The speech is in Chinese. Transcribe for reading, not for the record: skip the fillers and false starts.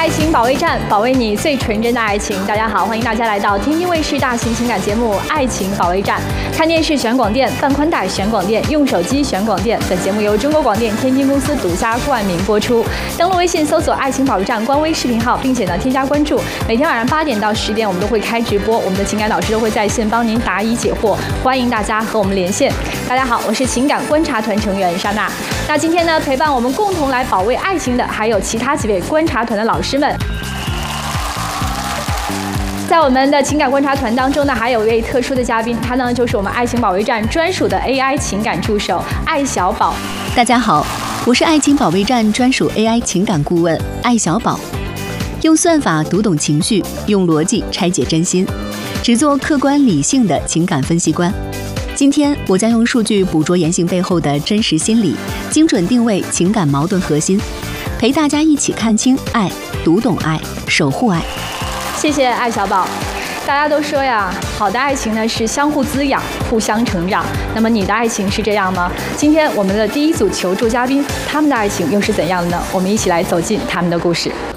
爱情保卫战，保卫你最纯真的爱情。大家好，欢迎大家来到天津卫视大型情感节目《爱情保卫战》。看电视选广电，办宽带选广电，用手机选广电。本节目由中国广电天津公司独家冠名播出。登录微信搜索“爱情保卫战”官微视频号，并且呢添加关注。每天晚上8点到10点，我们都会开直播，我们的情感导师都会在线帮您答疑解惑，欢迎大家和我们连线。大家好，我是情感观察团成员莎娜。那今天呢，陪伴我们共同来保卫爱情的，还有其他几位观察团的老师们。在我们的情感观察团当中呢，还有一位特殊的嘉宾，他呢就是我们爱情保卫战专属的 AI 情感助手艾小宝。 大家好，我是爱情保卫战专属 AI 情感顾问艾小宝，用算法读懂情绪，用逻辑拆解真心，只做客观理性的情感分析官。今天我将用数据捕捉言行背后的真实心理，精准定位情感矛盾核心，陪大家一起看清爱，读懂爱，守护爱。 谢谢艾小宝。大家都说呀，好的爱情呢是相互滋养、互相成长。那么你的爱情是这样吗？今天我们的第一组求助嘉宾，他们的爱情又是怎样的呢？我们一起来走进他们的故事。